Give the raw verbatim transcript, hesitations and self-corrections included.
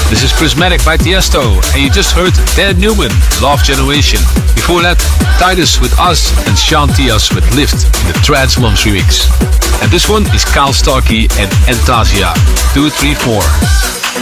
This is Prismatic by Tiesto, and you just heard Dan Newman, Love Generation. Before that, Titus with Us and Sean Tias with Lift in the Trance Moms remix. And this one is Kyle Starkey and Entasia, two three four.